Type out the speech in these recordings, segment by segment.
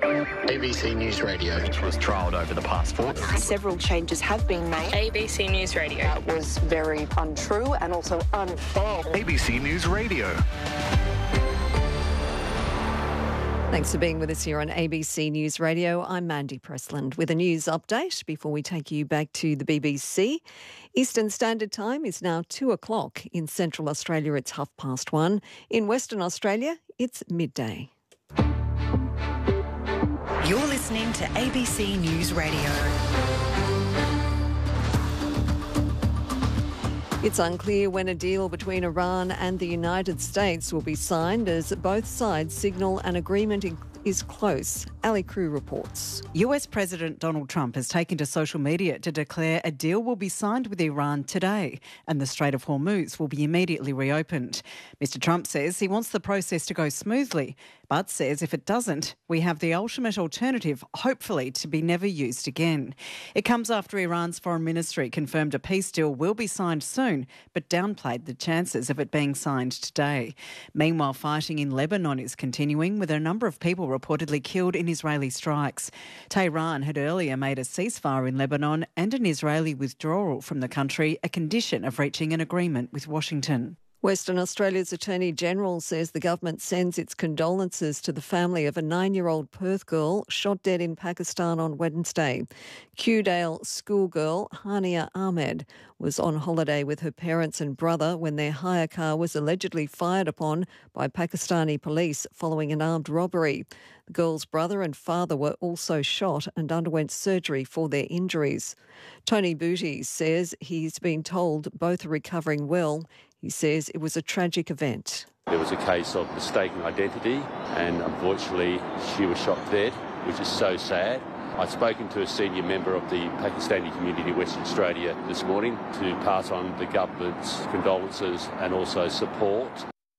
ABC News Radio, which was trialled over the past fortnight. Several changes have been made. ABC News Radio. That was very untrue and also unfair. ABC News Radio. Thanks for being with us here on ABC News Radio. I'm Mandy Pressland with a news update before we take you back to the BBC. Eastern Standard Time is now 2 o'clock. In Central Australia, it's 1:30. In Western Australia, it's midday. You're listening to ABC News Radio. It's unclear when a deal between Iran and the United States will be signed as both sides signal an agreement is close. Ali Crew reports. US President Donald Trump has taken to social media to declare a deal will be signed with Iran today and the Strait of Hormuz will be immediately reopened. Mr. Trump says he wants the process to go smoothly, but says if it doesn't, we have the ultimate alternative, hopefully to be never used again. It comes after Iran's foreign ministry confirmed a peace deal will be signed soon, but downplayed the chances of it being signed today. Meanwhile, fighting in Lebanon is continuing, with a number of people reportedly killed in Israeli strikes. Tehran had earlier made a ceasefire in Lebanon and an Israeli withdrawal from the country a condition of reaching an agreement with Washington. Western Australia's Attorney-General says the government sends its condolences to the family of a 9-year-old Perth girl shot dead in Pakistan on Wednesday. Kewdale schoolgirl Hania Ahmed was on holiday with her parents and brother when their hire car was allegedly fired upon by Pakistani police following an armed robbery. The girl's brother and father were also shot and underwent surgery for their injuries. Tony Booty says he's been told both are recovering well. He says it was a tragic event. There was a case of mistaken identity and unfortunately she was shot dead, which is so sad. I've spoken to a senior member of the Pakistani community in Western Australia this morning to pass on the government's condolences and also support.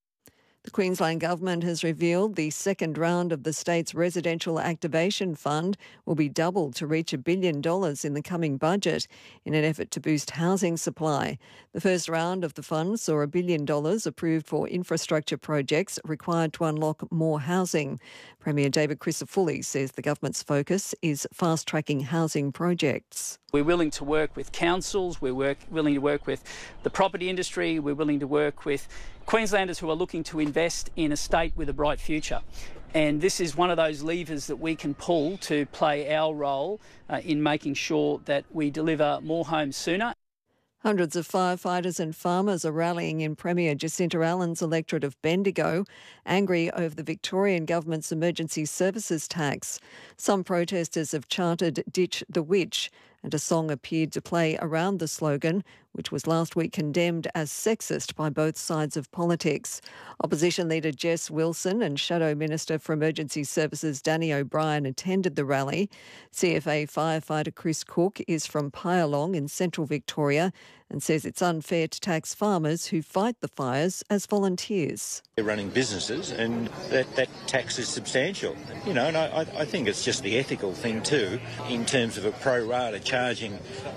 The Queensland Government has revealed the second round of the state's Residential Activation Fund will be doubled to reach $1 billion in the coming budget in an effort to boost housing supply. The first round of the fund saw $1 billion approved for infrastructure projects required to unlock more housing. Premier David Crisafulli says the government's focus is fast-tracking housing projects. We're willing to work with councils, we're willing to work with the property industry, we're willing to work with Queenslanders who are looking to invest in a state with a bright future. And this is one of those levers that we can pull to play our role in making sure that we deliver more homes sooner. Hundreds of firefighters and farmers are rallying in Premier Jacinta Allen's electorate of Bendigo, angry over the Victorian government's emergency services tax. Some protesters have chanted "Ditch the Witch," and a song appeared to play around the slogan, which was last week condemned as sexist by both sides of politics. Opposition leader Jess Wilson and Shadow Minister for Emergency Services Danny O'Brien attended the rally. CFA firefighter Chris Cook is from Pyalong in central Victoria and says it's unfair to tax farmers who fight the fires as volunteers. They're running businesses and that tax is substantial. You know, and I think it's just the ethical thing too, in terms of a pro rata charging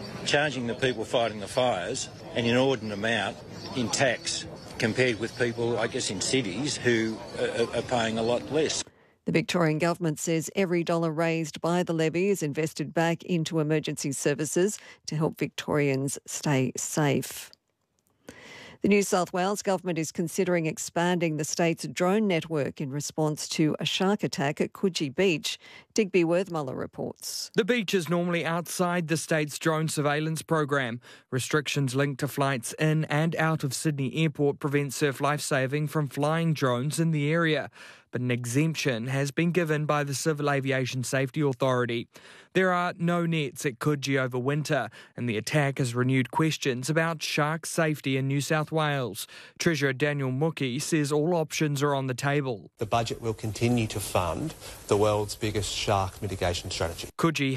the people fighting the fires an inordinate amount in tax compared with people, I guess, in cities who are paying a lot less. The Victorian government says every dollar raised by the levy is invested back into emergency services to help Victorians stay safe. The New South Wales government is considering expanding the state's drone network in response to a shark attack at Coogee Beach. Digby Worthmuller reports. The beach is normally outside the state's drone surveillance program. Restrictions linked to flights in and out of Sydney Airport prevent Surf Lifesaving from flying drones in the area. But an exemption has been given by the Civil Aviation Safety Authority. There are no nets at Coogee over winter, and the attack has renewed questions about shark safety in New South Wales. Treasurer Daniel Mookie says all options are on the table. The budget will continue to fund the world's biggest shark mitigation strategy. Coogee